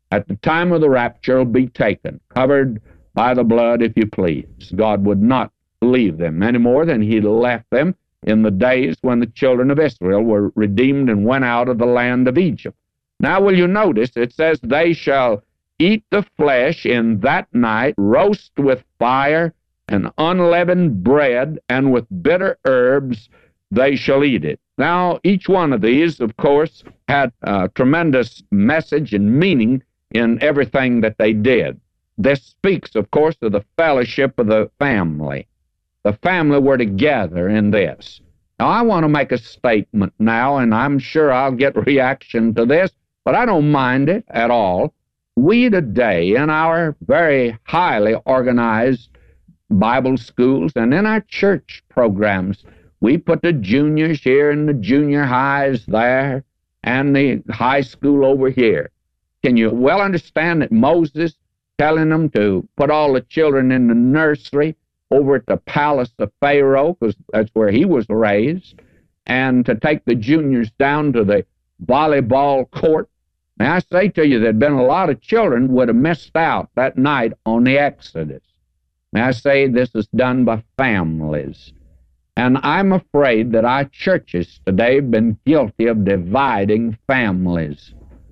at the time of the rapture will be taken, covered by the blood, if you please. God would not leave them any more than he left them in the days when the children of Israel were redeemed and went out of the land of Egypt. Now, will you notice it says, they shall eat the flesh in that night, roast with fire and unleavened bread, and with bitter herbs they shall eat it. Now, each one of these, of course, had a tremendous message and meaning in everything that they did. This speaks, of course, of the fellowship of the family. The family were together in this. Now, I want to make a statement now, and I'm sure I'll get reaction to this, but I don't mind it at all. We today, in our very highly organized Bible schools and in our church programs, we put the juniors here and the junior highs there and the high school over here. Can you well understand that Moses telling them to put all the children in the nursery over at the palace of Pharaoh, because that's where he was raised, and to take the juniors down to the volleyball court? Now, I say to you, there'd been a lot of children would have missed out that night on the Exodus. Now, I say this is done by families. And I'm afraid that our churches today have been guilty of dividing families.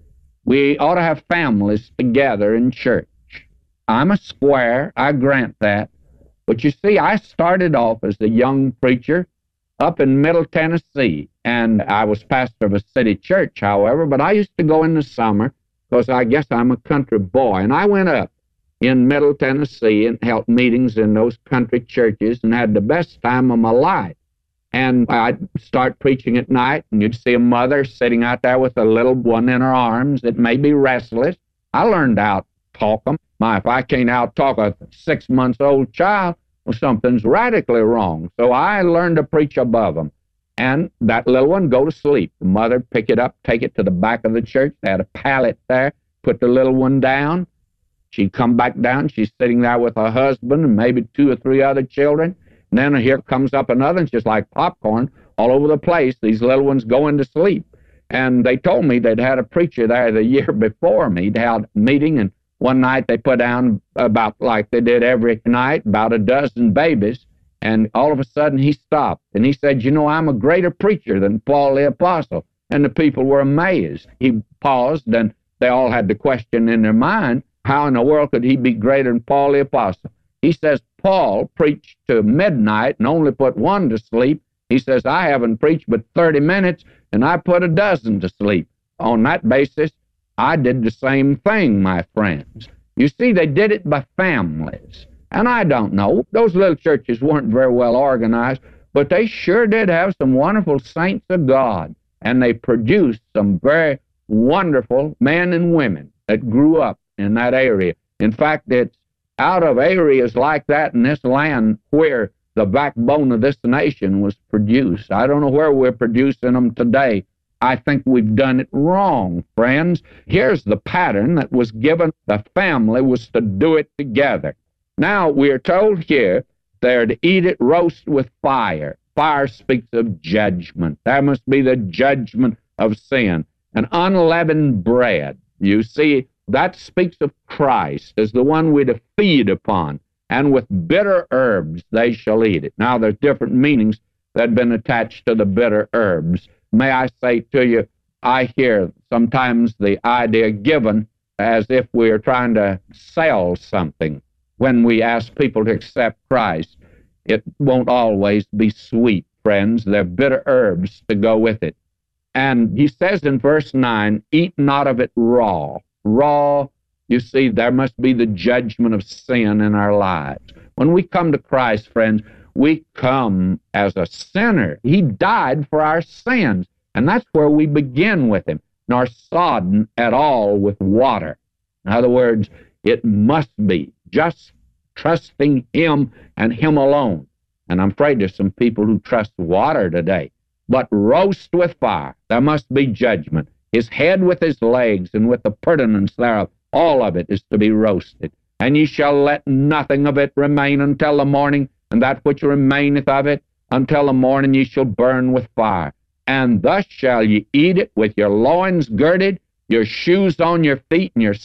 We ought to have families together in church. I'm a square, I grant that. But you see, I started off as a young preacher up in Middle Tennessee, and I was pastor of a city church, however, but I used to go in the summer because I guess I'm a country boy, and I went up in Middle Tennessee and held meetings in those country churches and had the best time of my life. And I'd start preaching at night, and you'd see a mother sitting out there with a little one in her arms that may be restless. I learned to out-talk them. If I can't out-talk a 6-month-old child, well, something's radically wrong. So I learned to preach above them. And that little one go to sleep. The mother pick it up, take it to the back of the church. They had a pallet there, put the little one down. She'd come back down. She's sitting there with her husband and maybe 2 or 3 other children. And then here comes up another, and it's just like popcorn all over the place. These little ones going to sleep. And they told me they'd had a preacher there the year before me. They had a meeting, and one night they put down about, like they did every night, about a dozen babies. And all of a sudden he stopped, and he said, you know, I'm a greater preacher than Paul the Apostle. And the people were amazed. He paused, and they all had the question in their mind, how in the world could he be greater than Paul the Apostle? He says, Paul preached to midnight and only put 1 to sleep. He says, I haven't preached but 30 minutes, and I put a dozen to sleep. On that basis, I did the same thing, my friends. You see, they did it by families. And I don't know, those little churches weren't very well organized, but they sure did have some wonderful saints of God. And they produced some very wonderful men and women that grew up in that area. In fact, it's out of areas like that in this land where the backbone of this nation was produced. I don't know where we're producing them today. I think we've done it wrong, friends. Here's the pattern that was given. The family was to do it together. Now, we are told here they're to eat it roast with fire. Fire speaks of judgment. There must be the judgment of sin. And unleavened bread, you see, that speaks of Christ as the one we're to feed upon. And with bitter herbs they shall eat it. Now, there's different meanings that have been attached to the bitter herbs. May I say to you, I hear sometimes the idea given as if we're trying to sell something. When we ask people to accept Christ, it won't always be sweet, friends. There are bitter herbs to go with it. And he says in verse 9, eat not of it raw. Raw, you see, there must be the judgment of sin in our lives. When we come to Christ, friends, we come as a sinner. He died for our sins, and that's where we begin with him, nor sodden at all with water. In other words, it must be just trusting him and him alone. And I'm afraid there's some people who trust water today. But roast with fire, there must be judgment. His head with his legs and with the purtenance thereof, all of it is to be roasted. And ye shall let nothing of it remain until the morning, and that which remaineth of it until the morning ye shall burn with fire. And thus shall ye eat it with your loins girded, your shoes on your feet, and your